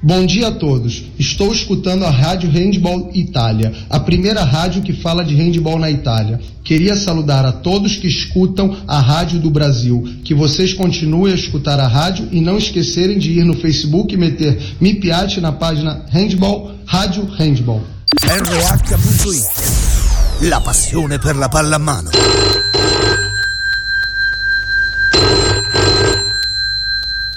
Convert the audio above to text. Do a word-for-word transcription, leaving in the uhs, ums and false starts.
Bom dia a todos. Estou escutando a Rádio Handball Itália, a primeira rádio que fala de handball na Itália. Queria saudar a todos que escutam a Rádio do Brasil, que vocês continuem a escutar a rádio e não esquecerem de ir no Facebook e meter Mi Piace na página Handball, Rádio Handball. R H punto it, la passione per la pallamano.